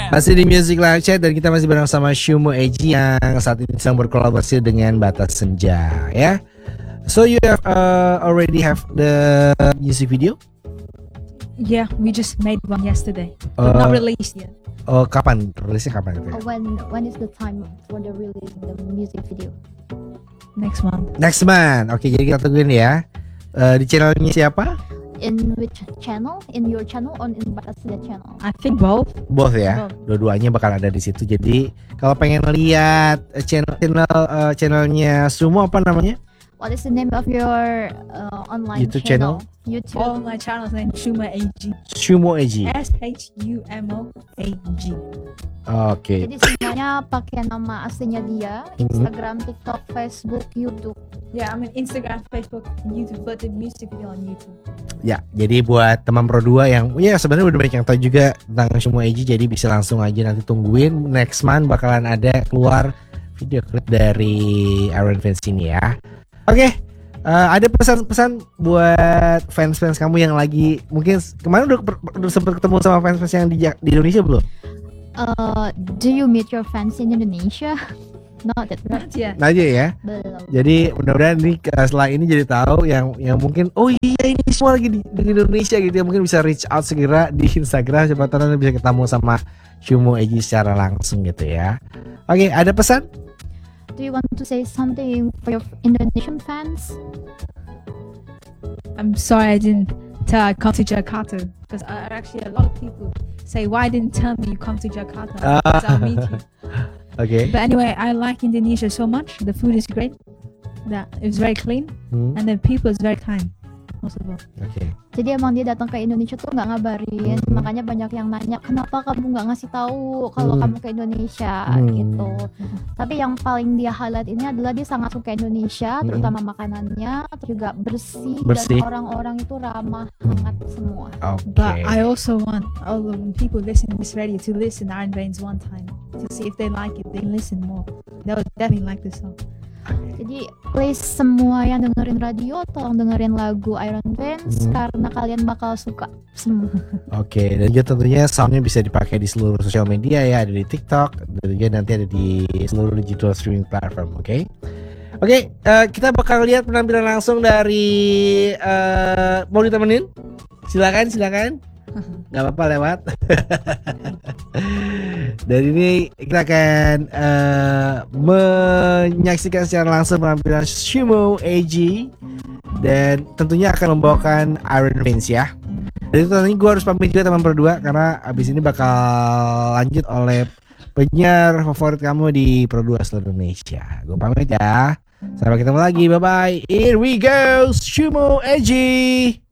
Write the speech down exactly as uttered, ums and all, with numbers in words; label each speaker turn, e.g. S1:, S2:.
S1: Masih di Music Live Chat dan kita masih bersama Shumo Eji yang saat ini sedang berkolaborasi dengan Batas Senja ya. So you have uh, already have the music video?
S2: Yeah, we just made one yesterday.
S1: Uh,
S2: Not released yet.
S1: Oh, kapan? Rilisnya kapan itu?
S3: Uh, when when is the time for the release the music video?
S2: Next month.
S1: Next month. Oke, jadi kita tungguin ya. Uh, di channelnya siapa?
S3: In which channel? In your channel or in Batas Senja channel?
S2: I think both.
S1: Both ya.
S2: Both.
S1: Dua-duanya bakal ada di situ. Jadi kalau pengen lihat channel channel uh, channelnya Shumo apa namanya?
S3: What is the name of your uh, online
S1: YouTube
S3: channel?
S1: channel?
S3: YouTube.
S2: All my channels name Shumo A G.
S1: Shumo Eji.
S2: S H U M O A G.
S1: Oke.
S3: Jadi semuanya pakai nama aslinya dia,
S1: Mhm.
S3: Instagram, TikTok, Facebook, YouTube.
S2: Yeah, I mean Instagram, Facebook, and YouTube, but the music video on YouTube.
S1: Ya, jadi buat teman Pro dua yang ya sebenarnya udah banyak yang tahu juga tentang Shumo Eji, jadi bisa langsung aja nanti tungguin next month bakalan ada keluar video klip dari Iron Fans ini ya. Oke, uh, ada pesan-pesan buat fans-fans kamu yang lagi mungkin kemarin udah, udah sempat ketemu sama fans-fans yang di, di Indonesia belum?
S3: Uh, do you meet your fans in Indonesia? Not that right?
S2: Yeah.
S1: Nah aja ya.
S3: Belum.
S1: Jadi mudah-mudahan nih uh, setelah ini jadi tahu yang yang mungkin oh iya ini semua lagi di, di Indonesia gitu ya, mungkin bisa reach out segera di Instagram, siapa tahu nanti bisa ketemu sama Shumo Eji secara langsung gitu ya. Oke, ada pesan?
S3: Do you want to say something for your Indonesian fans?
S2: I'm sorry I didn't tell I come to Jakarta because I, actually a lot of people say why didn't tell me you come to Jakarta? Because I'll meet you.
S1: Oke.
S2: But anyway, I like Indonesia so much. The food is great. That it's very clean,
S1: Hmm,
S2: and the people is very kind. Most of all.
S1: Oke.
S3: Jadi emang dia datang ke Indonesia tuh nggak ngabarin,
S1: Mhm.
S3: makanya banyak yang nanya kenapa kamu nggak ngasih tahu kalau
S1: Hmm.
S3: kamu ke Indonesia
S1: Hmm.
S3: gitu. Tapi yang paling dia highlight ini adalah dia sangat suka Indonesia,
S1: Hmm.
S3: terutama makanannya, terus juga bersih,
S1: Bersih.
S3: dan orang-orang itu ramah,
S1: Hmm.
S3: hangat semua.
S1: Oke.
S2: But I also want all the people listening to this radio to listen Iron Veins one time to see if they like it. They listen more. They would definitely like this song.
S3: Jadi please semua yang dengerin radio tolong dengerin lagu Iron Fans
S1: Hmm.
S3: karena kalian bakal suka semua.
S1: Oke, dan juga tentunya soundnya bisa dipakai di seluruh sosial media ya, ada di TikTok, dan juga nanti ada di seluruh digital streaming platform, oke? Oke, eh, kita bakal lihat penampilan langsung dari eh, mau ditemenin? Silakan, silakan. Gak apa-apa lewat. Dan ini kita akan eh, menyaksikan secara langsung penampilan Shumo Eji dan tentunya akan membawakan Iron Veins ya. Jadi tentunya gue harus pamit juga teman berdua karena abis ini bakal lanjut oleh penyiar favorit kamu di Pro dua seluruh Indonesia. Gue pamit ya. Sampai ketemu lagi. Bye bye. Here we go. Shumo Eji.